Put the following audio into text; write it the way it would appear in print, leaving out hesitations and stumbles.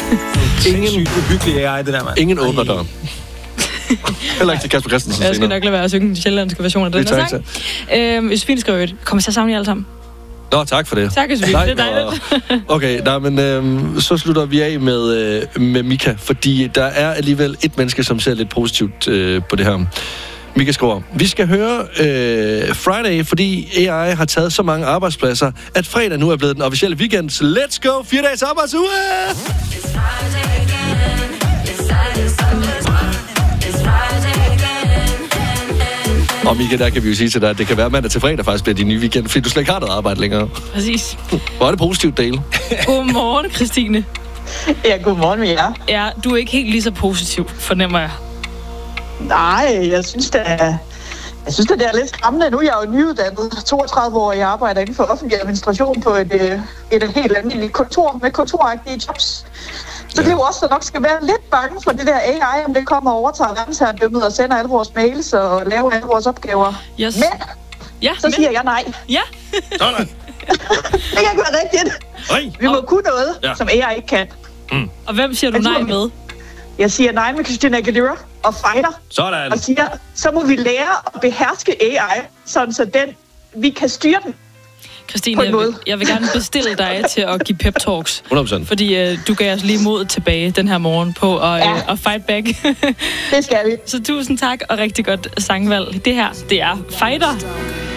Ingen uhyggelig AI, det der, mand. Ingen åbner døren. Heller ikke til Kasper Christensen. Jeg skal nok lade være at synge den sjællandske version af den her sang. Josefine skrev et. Kommer til at savne jer alle sammen. Nå, tak for det. Tak, Josefine. Det er dejligt. Okay, men så slutter vi af med Mika, fordi der er alligevel et menneske, som ser lidt positivt på det her. Mika skriver, vi skal høre Friday, fordi AI har taget så mange arbejdspladser, at fredag nu er blevet den officielle weekend. Så let's go! 4 dages arbejdsuge! Og Mika, der kan vi jo sige til dig, at det kan være mandag til fredag faktisk bliver din nye weekend, fordi du slet ikke har noget arbejde længere. Præcis. Hvor er det positivt, Dale? Godmorgen, Christine. Ja, godmorgen med jer. Ja, du er ikke helt lige så positiv, fornemmer jeg. Nej, jeg synes, det er lidt skræmmende. Nu er jeg jo nyuddannet, 32 år, jeg arbejder inden for offentlig administration på et helt almindeligt kontor med kontoragtige jobs. Så det er jo også, der nok skal være lidt bange for det der AI, om det kommer og overtager verdensherredømmet og sender alle vores mails og laver alle vores opgaver. Yes. Men, siger jeg nej. Ja. Sådan. Det kan ikke være rigtigt. Vi må kunne noget, som AI ikke kan. Og hvem siger du nej med? Jeg siger nej med Christina Aguilera og fighter. Sådan. Og siger, så må vi lære at beherske AI, sådan så vi kan styre den. Christine, jeg vil gerne bestille dig til at give pep talks. 100%. Fordi du gav os lige mod tilbage den her morgen på at fight back. Det skal vi. Så tusind tak og rigtig godt sangvalg. Det her, det er Fighter.